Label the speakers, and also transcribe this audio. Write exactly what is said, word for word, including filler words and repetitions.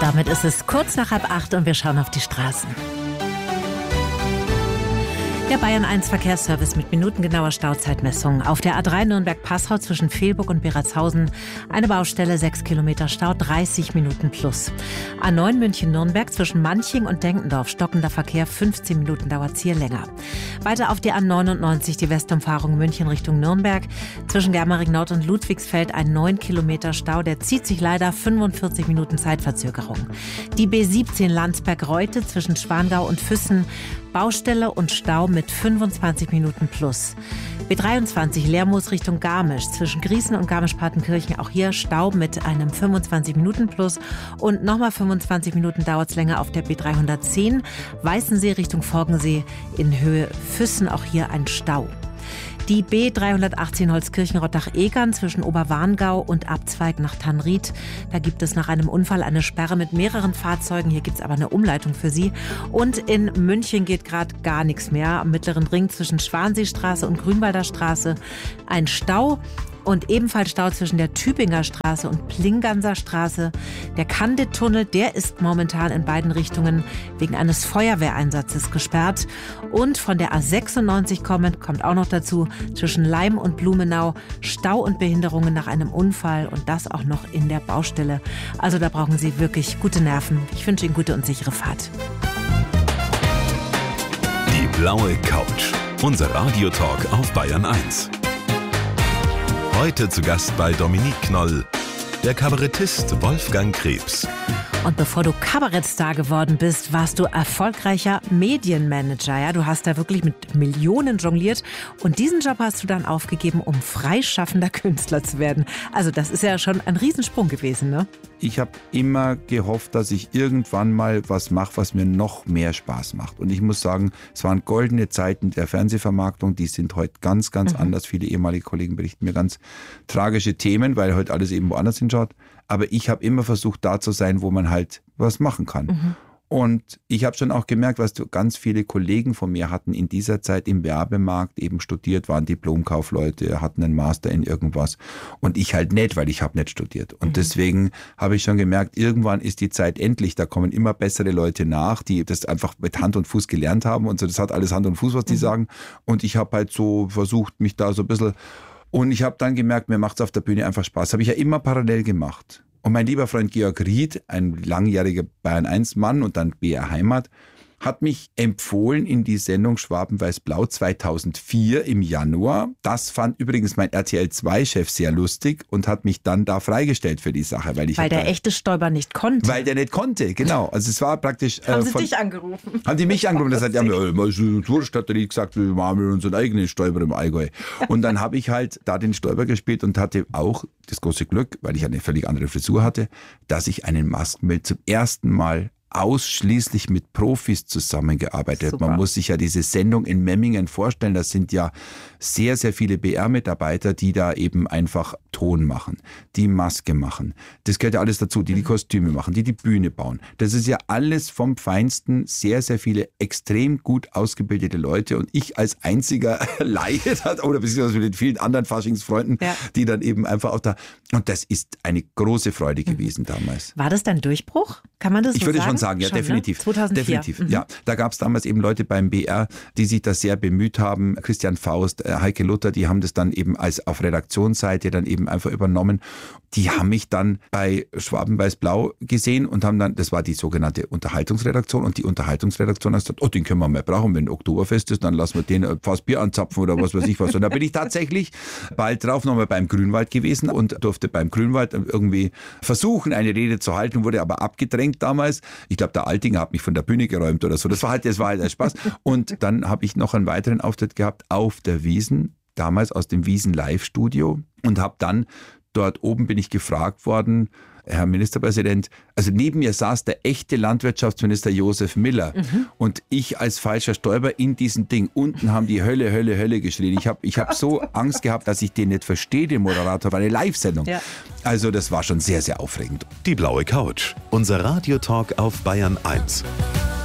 Speaker 1: Damit ist es kurz nach halb acht und wir schauen auf die Straßen. Der Bayern eins Verkehrsservice mit minutengenauer Stauzeitmessung. Auf der A drei Nürnberg-Passau zwischen Velburg und Beratshausen eine Baustelle, sechs Kilometer Stau, dreißig Minuten plus. A neun München-Nürnberg zwischen Manching und Denkendorf, stockender Verkehr, fünfzehn Minuten dauert es hier länger. Weiter auf die A neunundneunzig, die Westumfahrung München Richtung Nürnberg. Zwischen Germering Nord und Ludwigsfeld ein neun Kilometer Stau, der zieht sich leider, fünfundvierzig Minuten Zeitverzögerung. Die B siebzehn Landsberg-Reute zwischen Schwangau und Füssen, Baustelle und Stau mit fünfundzwanzig Minuten plus. B dreiundzwanzig Lermoos Richtung Garmisch zwischen Griesen und Garmisch-Partenkirchen, auch hier Stau mit einem fünfundzwanzig Minuten plus. Und nochmal fünfundzwanzig Minuten dauert es länger auf der B dreihundertzehn Weißensee Richtung Forgensee in Höhe Füssen, auch hier ein Stau. Die B dreihundertachtzehn Holzkirchen-Rottach-Egern zwischen Oberwarngau und Abzweig nach Tannried. Da gibt es nach einem Unfall eine Sperre mit mehreren Fahrzeugen. Hier gibt es aber eine Umleitung für Sie. Und in München geht gerade gar nichts mehr. Am Mittleren Ring zwischen Schwanseestraße und Grünwalder Straße ein Stau. Und ebenfalls Stau zwischen der Tübinger Straße und Plinganser Straße. Der Candid-Tunnel, der ist momentan in beiden Richtungen wegen eines Feuerwehreinsatzes gesperrt. Und von der A sechsundneunzig kommend, kommt auch noch dazu, zwischen Leim und Blumenau Stau und Behinderungen nach einem Unfall und das auch noch in der Baustelle. Also da brauchen Sie wirklich gute Nerven. Ich wünsche Ihnen gute und sichere Fahrt.
Speaker 2: Die blaue Couch. Unser Radiotalk auf Bayern eins. Heute zu Gast bei Dominique Knoll, der Kabarettist Wolfgang Krebs.
Speaker 1: Und bevor du Kabarettstar geworden bist, warst du erfolgreicher Medienmanager. Ja, du hast da wirklich mit Millionen jongliert und diesen Job hast du dann aufgegeben, um freischaffender Künstler zu werden. Also das ist ja schon ein Riesensprung gewesen, ne?
Speaker 3: Ich habe immer gehofft, dass ich irgendwann mal was mache, was mir noch mehr Spaß macht. Und ich muss sagen, es waren goldene Zeiten der Fernsehvermarktung, die sind heute ganz, ganz mhm. anders. Viele ehemalige Kollegen berichten mir ganz tragische Themen, weil heute alles eben woanders hinschaut. Aber ich habe immer versucht, da zu sein, wo man halt was machen kann. Mhm. Und ich habe schon auch gemerkt, was du, ganz viele Kollegen von mir hatten in dieser Zeit im Werbemarkt eben studiert, waren Diplomkaufleute, hatten einen Master in irgendwas. Und ich halt nicht, weil ich habe nicht studiert. Und mhm. deswegen habe ich schon gemerkt, irgendwann ist die Zeit endlich. Da kommen immer bessere Leute nach, die das einfach mit Hand und Fuß gelernt haben. Und so, das hat alles Hand und Fuß, was die mhm. sagen. Und ich habe halt so versucht, mich da so ein bisschen... Und ich habe dann gemerkt, mir macht es auf der Bühne einfach Spaß. Das habe ich ja immer parallel gemacht. Und mein lieber Freund Georg Ried, ein langjähriger Bayern eins Mann und dann B R Heimat, hat mich empfohlen in die Sendung Schwaben-Weiß-Blau zweitausendvier im Januar. Das fand übrigens mein R T L zwei Chef sehr lustig und hat mich dann da freigestellt für die Sache. Weil, ich
Speaker 1: weil der
Speaker 3: da,
Speaker 1: echte Stoiber nicht konnte.
Speaker 3: Weil der nicht konnte, genau. Also es war praktisch...
Speaker 1: Haben
Speaker 3: äh,
Speaker 1: Sie
Speaker 3: von,
Speaker 1: dich angerufen?
Speaker 3: Haben die mich angerufen und gesagt, ja, Wurst hat er nicht gesagt, wir machen unseren eigenen Stoiber im Allgäu. Und dann habe ich halt da den Stoiber gespielt und hatte auch das große Glück, weil ich eine völlig andere Frisur hatte, dass ich einen Maskenbild zum ersten Mal ausschließlich mit Profis zusammengearbeitet. Super. Man muss sich ja diese Sendung in Memmingen vorstellen. Das sind ja sehr, sehr viele B R-Mitarbeiter, die da eben einfach Ton machen, die Maske machen. Das gehört ja alles dazu, die die Kostüme machen, die die Bühne bauen. Das ist ja alles vom Feinsten, sehr, sehr viele extrem gut ausgebildete Leute und ich als einziger Laie, oder beziehungsweise mit den vielen anderen Faschingsfreunden, ja. die dann eben einfach auch da, und das ist eine große Freude gewesen mhm. damals.
Speaker 1: War das dein Durchbruch? Kann man das
Speaker 3: ich
Speaker 1: so
Speaker 3: würde
Speaker 1: sagen?
Speaker 3: schon sagen, ja,
Speaker 1: schon,
Speaker 3: definitiv.
Speaker 1: Ne? zweitausendvier
Speaker 3: Definitiv,
Speaker 1: mhm.
Speaker 3: ja. Da gab es damals eben Leute beim B R, die sich da sehr bemüht haben. Christian Faust, Heike Luther, die haben das dann eben als auf Redaktionsseite dann eben einfach übernommen. Die haben mich dann bei Schwaben-Weiß-Blau gesehen und haben dann, das war die sogenannte Unterhaltungsredaktion und die Unterhaltungsredaktion hat gesagt, oh, den können wir mal brauchen, wenn Oktoberfest ist, dann lassen wir den fast Bier anzapfen oder was weiß ich was. Und da bin ich tatsächlich bald drauf nochmal beim Grünwald gewesen und durfte beim Grünwald irgendwie versuchen, eine Rede zu halten, wurde aber abgedrängt damals. Ich glaube, der Altinger hat mich von der Bühne geräumt oder so. Das war halt, das war halt ein Spaß. Und dann habe ich noch einen weiteren Auftritt gehabt auf der Wiesn, damals aus dem Wiesn Live-Studio und habe dann dort oben bin ich gefragt worden, Herr Ministerpräsident, also neben mir saß der echte Landwirtschaftsminister Josef Miller mhm. und ich als falscher Stoiber in diesem Ding. Unten haben die Hölle, Hölle, Hölle geschrien. Ich habe ich hab so Angst gehabt, dass ich den nicht verstehe, den Moderator, war eine Live-Sendung. Ja. Also das war schon sehr, sehr aufregend.
Speaker 2: Die blaue Couch, unser Radiotalk auf Bayern eins.